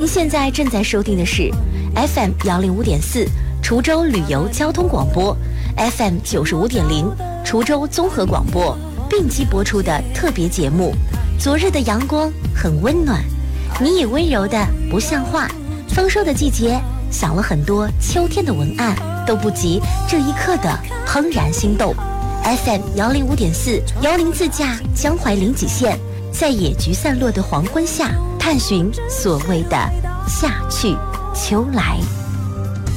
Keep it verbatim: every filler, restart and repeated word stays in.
现在正在收听的是 F M 幺零五点四滁州旅游交通广播， F M 九十五点零滁州综合广播并机播出的特别节目。昨日的阳光很温暖，你也温柔的不像话。丰收的季节，想了很多秋天的文案，都不及这一刻的怦然心动。 F M 幺零五点四幺零自驾江淮临济县，在野菊散落的黄昏下，探寻所谓的夏去秋来。